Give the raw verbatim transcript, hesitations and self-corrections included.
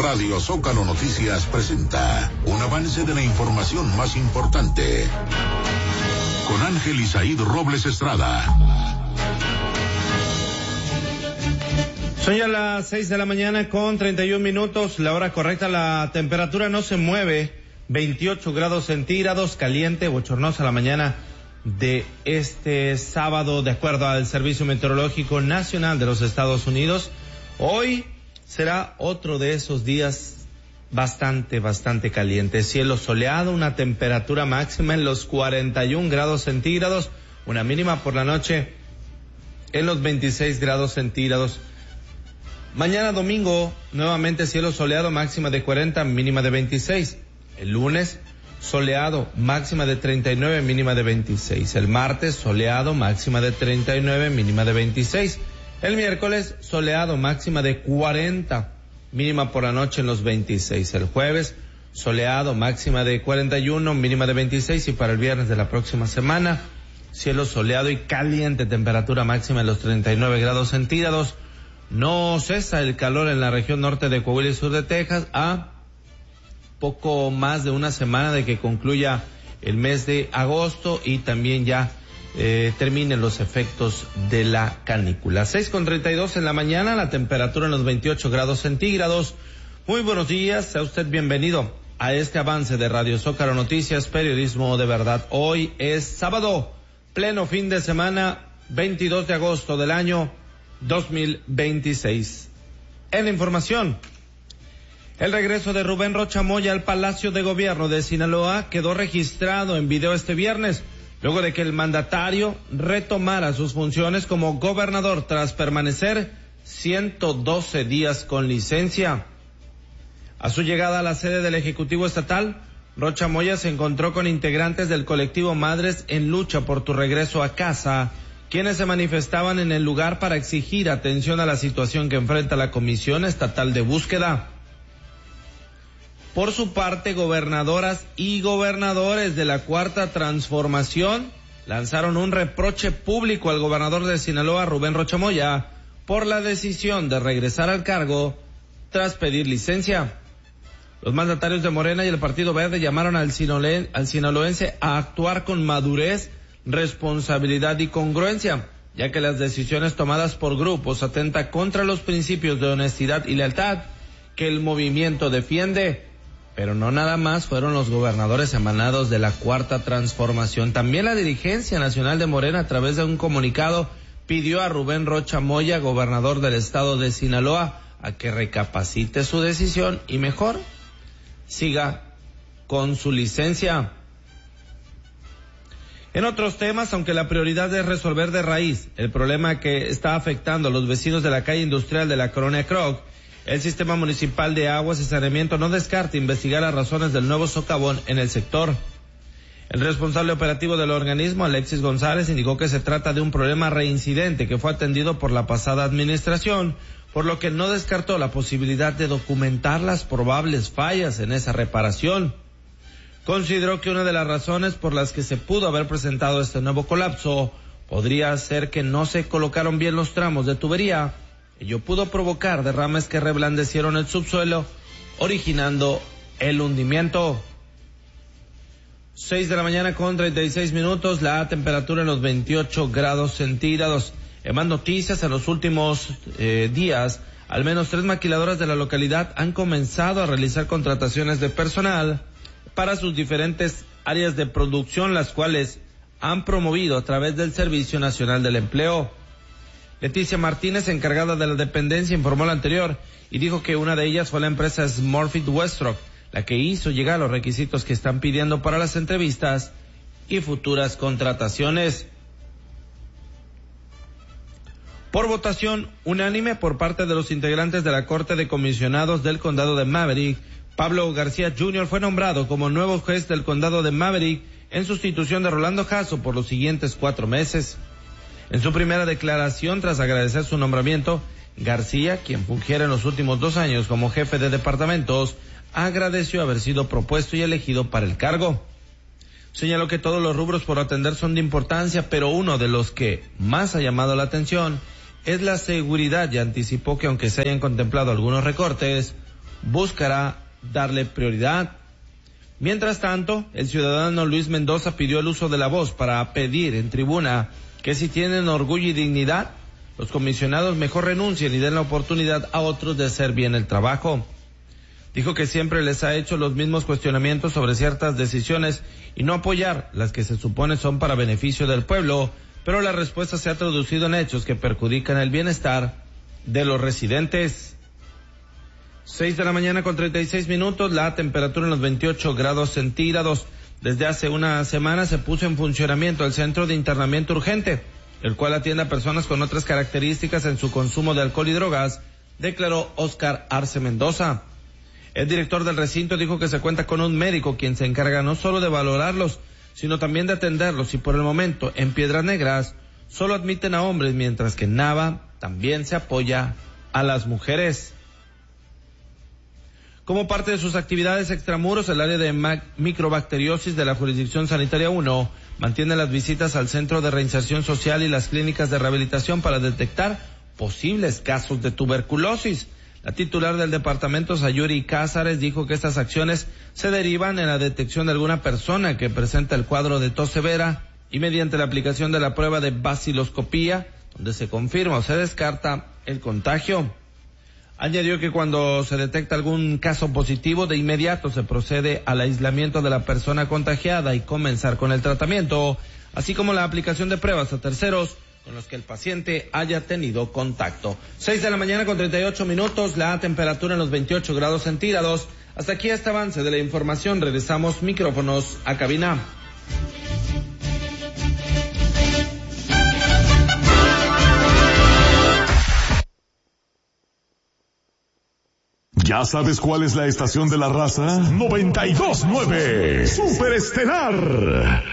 Radio Zócalo Noticias presenta un avance de la información más importante con Ángel Isaíd Robles Estrada. Son ya las seis de la mañana con treinta y un minutos, la hora correcta. La temperatura no se mueve, veintiocho grados centígrados, caliente, bochornosa la mañana de este sábado, de acuerdo al Servicio Meteorológico Nacional de los Estados Unidos. Hoy será otro de esos días bastante, bastante caliente. Cielo soleado, una temperatura máxima en los cuarenta y un grados centígrados, una mínima por la noche en los veintiséis grados centígrados. Mañana domingo, nuevamente cielo soleado, máxima de cuarenta, mínima de veintiséis. El lunes, soleado, máxima de treinta y nueve, mínima de veintiséis. El martes, soleado, máxima de treinta y nueve, mínima de veintiséis. El miércoles, soleado, máxima de cuarenta, mínima por la noche en los veintiséis. El jueves, soleado, máxima de cuarenta y uno, mínima de veintiséis. Y para el viernes de la próxima semana, cielo soleado y caliente, temperatura máxima en los treinta y nueve grados centígrados. No cesa el calor en la región norte de Coahuila y sur de Texas a poco más de una semana de que concluya el mes de agosto y también ya eh, terminen los efectos de la canícula. seis con treinta y dos en la mañana, la temperatura en los veintiocho grados centígrados. Muy buenos días, sea usted bienvenido a este avance de Radio Zócalo Noticias, periodismo de verdad. Hoy es sábado, pleno fin de semana, veintidós de agosto del año dos mil veintiséis. En la información, el regreso de Rubén Rocha Moya al Palacio de Gobierno de Sinaloa quedó registrado en video este viernes, luego de que el mandatario retomara sus funciones como gobernador tras permanecer ciento doce días con licencia. A su llegada a la sede del Ejecutivo Estatal, Rocha Moya se encontró con integrantes del colectivo Madres en Lucha por tu Regreso a Casa, quienes se manifestaban en el lugar para exigir atención a la situación que enfrenta la Comisión Estatal de Búsqueda. Por su parte, gobernadoras y gobernadores de la Cuarta Transformación lanzaron un reproche público al gobernador de Sinaloa, Rubén Rocha Moya, por la decisión de regresar al cargo tras pedir licencia. Los mandatarios de Morena y el Partido Verde llamaron al, sinole- al sinaloense a actuar con madurez, responsabilidad y congruencia, ya que las decisiones tomadas por grupos atentan contra los principios de honestidad y lealtad que el movimiento defiende. Pero no nada más fueron los gobernadores emanados de la Cuarta Transformación. También la dirigencia nacional de Morena, a través de un comunicado, pidió a Rubén Rocha Moya, gobernador del estado de Sinaloa, a que recapacite su decisión y mejor siga con su licencia. En otros temas, aunque la prioridad es resolver de raíz el problema que está afectando a los vecinos de la calle industrial de la Colonia Kroc, el Sistema Municipal de Aguas y Saneamiento no descarta investigar las razones del nuevo socavón en el sector. El responsable operativo del organismo, Alexis González, indicó que se trata de un problema reincidente que fue atendido por la pasada administración, por lo que no descartó la posibilidad de documentar las probables fallas en esa reparación. Consideró que una de las razones por las que se pudo haber presentado este nuevo colapso podría ser que no se colocaron bien los tramos de tubería. Ello pudo provocar derrames que reblandecieron el subsuelo, originando el hundimiento. seis de la mañana con treinta y seis minutos, la temperatura en los veintiocho grados centígrados. En más noticias, en los últimos eh, días, al menos tres maquiladoras de la localidad han comenzado a realizar contrataciones de personal para sus diferentes áreas de producción, las cuales han promovido a través del Servicio Nacional del Empleo. Leticia Martínez, encargada de la dependencia, informó lo anterior y dijo que una de ellas fue la empresa Smurfit Westrock, la que hizo llegar los requisitos que están pidiendo para las entrevistas y futuras contrataciones. Por votación unánime por parte de los integrantes de la Corte de Comisionados del Condado de Maverick, Pablo García junior fue nombrado como nuevo juez del Condado de Maverick en sustitución de Rolando Jasso por los siguientes cuatro meses. En su primera declaración, tras agradecer su nombramiento, García, quien fungiera en los últimos dos años como jefe de departamentos, agradeció haber sido propuesto y elegido para el cargo. Señaló que todos los rubros por atender son de importancia, pero uno de los que más ha llamado la atención es la seguridad, y anticipó que aunque se hayan contemplado algunos recortes, buscará darle prioridad. Mientras tanto, el ciudadano Luis Mendoza pidió el uso de la voz para pedir en tribuna que si tienen orgullo y dignidad, los comisionados mejor renuncien y den la oportunidad a otros de hacer bien el trabajo. Dijo que siempre les ha hecho los mismos cuestionamientos sobre ciertas decisiones y no apoyar las que se supone son para beneficio del pueblo, pero la respuesta se ha traducido en hechos que perjudican el bienestar de los residentes. Seis de la mañana con treinta y seis minutos, la temperatura en los veintiocho grados centígrados. Desde hace una semana se puso en funcionamiento el centro de internamiento urgente, el cual atiende a personas con otras características en su consumo de alcohol y drogas, declaró Óscar Arce Mendoza. El director del recinto dijo que se cuenta con un médico quien se encarga no solo de valorarlos, sino también de atenderlos, y por el momento en Piedras Negras solo admiten a hombres, mientras que en Nava también se apoya a las mujeres. Como parte de sus actividades extramuros, el área de mac- microbacteriosis de la Jurisdicción Sanitaria uno mantiene las visitas al Centro de Reinserción Social y las clínicas de rehabilitación para detectar posibles casos de tuberculosis. La titular del departamento, Sayuri Cázares, dijo que estas acciones se derivan en la detección de alguna persona que presenta el cuadro de tos severa y mediante la aplicación de la prueba de baciloscopía, donde se confirma o se descarta el contagio. Añadió que cuando se detecta algún caso positivo, de inmediato se procede al aislamiento de la persona contagiada y comenzar con el tratamiento, así como la aplicación de pruebas a terceros con los que el paciente haya tenido contacto. Seis de la mañana con treinta y ocho minutos, la temperatura en los veintiocho grados centígrados. Hasta aquí este avance de la información. Regresamos micrófonos a cabina. ¿Ya sabes cuál es la estación de la raza? noventa y dos punto nueve Superestelar.